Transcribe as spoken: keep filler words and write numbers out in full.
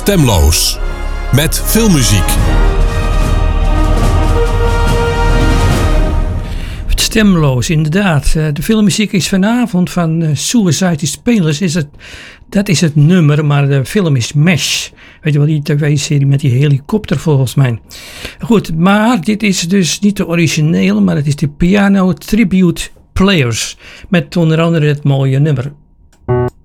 Stemloos. Met filmmuziek. Stemloos, inderdaad. De filmmuziek is vanavond van Suicide Spelers. Is het, dat is het nummer, maar de film is Mesh. Weet je wel, die tv-serie met die helikopter volgens mij. Goed, maar dit is dus niet de originele, maar het is de Piano Tribute Players. Met onder andere het mooie nummer